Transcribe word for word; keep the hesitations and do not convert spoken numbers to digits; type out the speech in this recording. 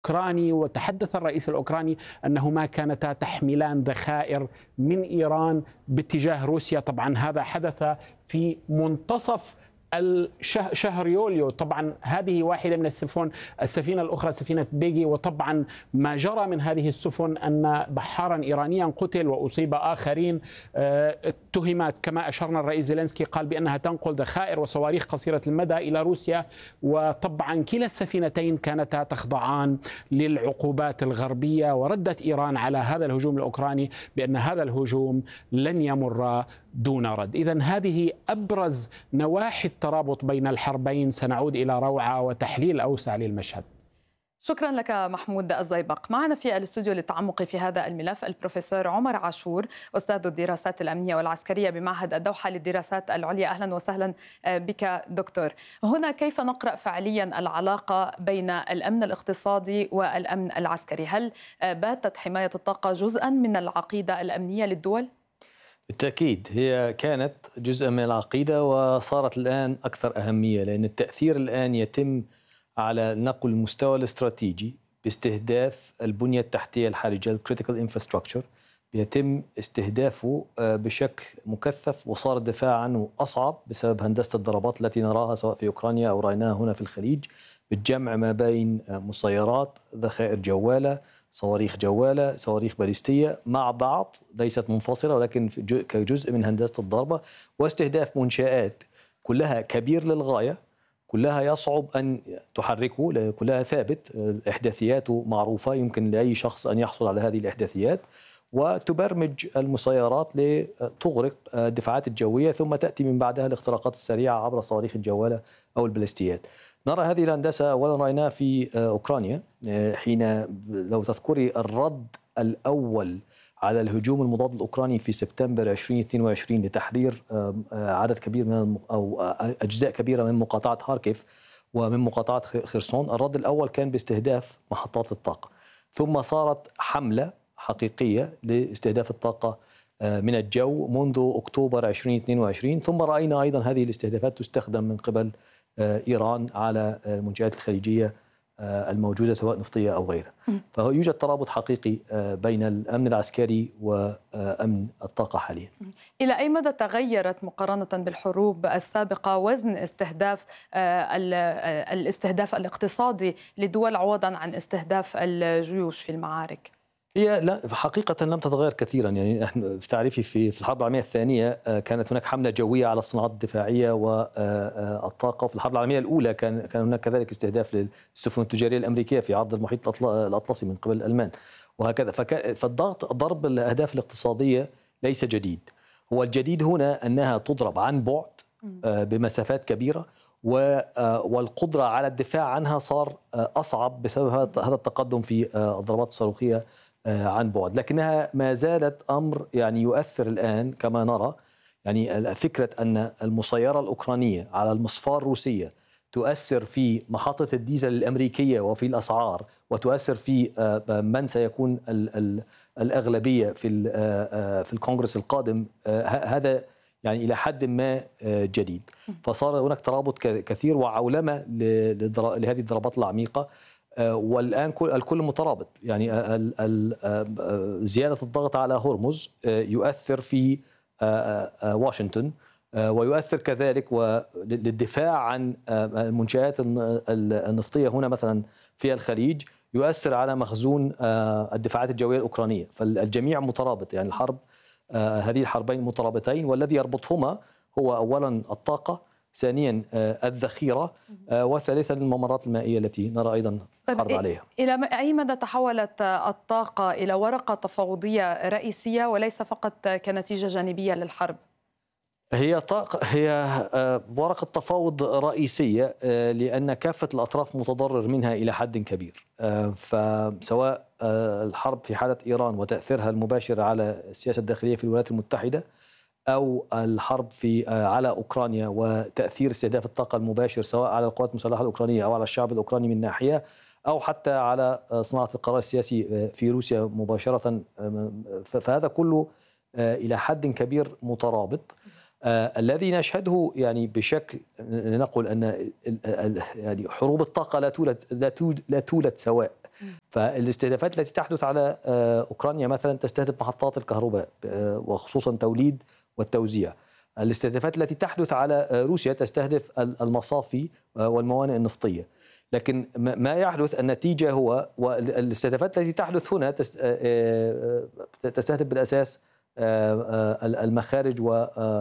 الأوكراني، وتحدث الرئيس الأوكراني أنهما كانتا تحملان ذخائر من إيران باتجاه روسيا. طبعا هذا حدث في منتصف شهر يوليو. طبعا هذه واحدة من السفن، السفينة الأخرى سفينة بيجي. وطبعا ما جرى من هذه السفن أن بحارا إيرانيا قتل وأصيب آخرين. اتهمت كما أشرنا الرئيس زيلينسكي قال بأنها تنقل ذخائر وصواريخ قصيرة المدى إلى روسيا. وطبعا كلا السفينتين كانتا تخضعان للعقوبات الغربية. وردت إيران على هذا الهجوم الأوكراني بأن هذا الهجوم لن يمر دون رد. إذن هذه أبرز نواحي الترابط بين الحربين. سنعود إلى روعة وتحليل أوسع للمشهد. شكرا لك محمود الزيبق. معنا في الاستوديو للتعمق في هذا الملف البروفيسور عمر عاشور، أستاذ الدراسات الأمنية والعسكرية بمعهد الدوحة للدراسات العليا. أهلا وسهلا بك دكتور. هنا كيف نقرأ فعليا العلاقة بين الأمن الاقتصادي والأمن العسكري؟ هل باتت حماية الطاقة جزءا من العقيدة الأمنية للدول؟ بالتأكيد هي كانت جزء من العقيدة وصارت الآن أكثر أهمية، لأن التأثير الآن يتم على نقل المستوى الاستراتيجي باستهداف البنية التحتية الحرجة critical infrastructure. بيتم استهدافه بشكل مكثف، وصار الدفاع عنه أصعب بسبب هندسة الضربات التي نراها سواء في أوكرانيا أو رأيناها هنا في الخليج، بالجمع ما بين مسيرات، ذخائر جوالة، صواريخ جوالة، صواريخ باليستية مع بعض، ليست منفصلة ولكن كجزء من هندسة الضربة، واستهداف منشآت كلها كبير للغاية، كلها يصعب أن تحركه، كلها ثابت، إحداثياته معروفة، يمكن لأي شخص أن يحصل على هذه الإحداثيات، وتبرمج المسيرات لتغرق الدفاعات الجوية، ثم تأتي من بعدها الاختراقات السريعة عبر صواريخ الجوالة أو الباليستيات. نرى هذه الهندسة أولا رأيناها في أوكرانيا، حين لو تذكري الرد الأول على الهجوم المضاد الأوكراني في سبتمبر ألفين واثنين وعشرين لتحرير عدد كبير من أو أجزاء كبيرة من مقاطعة هاركيف ومن مقاطعة خرسون. الرد الأول كان باستهداف محطات الطاقة، ثم صارت حملة حقيقية لاستهداف الطاقة من الجو منذ أكتوبر ألفين واثنين وعشرين، ثم رأينا أيضا هذه الاستهدافات تستخدم من قبل إيران على المنشآت الخليجية الموجودة سواء نفطية أو غيرها. فيوجد ترابط حقيقي بين الأمن العسكري وأمن الطاقة حاليا. إلى أي مدى تغيرت مقارنة بالحروب السابقة وزن استهداف الاستهداف الاقتصادي لدول عوضا عن استهداف الجيوش في المعارك؟ هي لا حقيقة لم تتغير كثيرا. يعني احنا في تعريفي في في الحرب العالمية الثانية كانت هناك حملة جوية على الصناعات الدفاعية والطاقة، وفي الحرب العالمية الأولى كان كان هناك كذلك استهداف للسفن التجارية الأمريكية في عرض المحيط الأطلسي من قبل الألمان وهكذا. فالضغط ضرب الأهداف الاقتصادية ليس جديد، هو الجديد هنا أنها تضرب عن بعد بمسافات كبيرة، والقدرة على الدفاع عنها صار أصعب بسبب هذا التقدم في الضربات الصاروخية عن بعد، لكنها ما زالت أمر يعني يؤثر الآن كما نرى. يعني فكرة أن المسيرة الأوكرانية على المصفاة الروسية تؤثر في محطة الديزل الأمريكية وفي الأسعار، وتؤثر في من سيكون الأغلبية في في الكونغرس القادم، هذا يعني إلى حد ما جديد. فصار هناك ترابط كثير وعولمة لهذه الضربات العميقة، والآن الكل مترابط. يعني زيادة الضغط على هرمز يؤثر في واشنطن، ويؤثر كذلك للدفاع عن المنشآت النفطية هنا مثلا في الخليج، يؤثر على مخزون الدفاعات الجوية الأوكرانية. فالجميع مترابط، يعني الحرب هذه الحربين مترابطين، والذي يربطهما هو أولا الطاقة، ثانيا الذخيرة، وثالثا الممرات المائية التي نرى أيضا حرب عليها. إلى أي مدى تحولت الطاقة إلى ورقة تفاوضية رئيسية وليس فقط كنتيجة جانبية للحرب؟ هي طاقة هي ورقة تفاوض رئيسية، لأن كافة الأطراف متضرر منها إلى حد كبير. فسواء الحرب في حالة إيران وتأثيرها المباشر على السياسة الداخلية في الولايات المتحدة، أو الحرب في على أوكرانيا وتأثير استهداف الطاقة المباشر سواء على القوات المسلحة الأوكرانية أو على الشعب الأوكراني من ناحية، أو حتى على صناعة القرار السياسي في روسيا مباشرة. فهذا كله إلى حد كبير مترابط. آه الذي نشهده يعني بشكل نقول أن يعني حروب الطاقة لا تولد لا تولد, لا تولد سواء. فالاستهدافات التي تحدث على آه أوكرانيا مثلا تستهدف محطات الكهرباء آه وخصوصا توليد والتوزيع. الاستهدافات التي تحدث على روسيا تستهدف المصافي والموانئ النفطية. لكن ما يحدث النتيجة هو والاستهدافات التي تحدث هنا تستهدف بالأساس المخارج و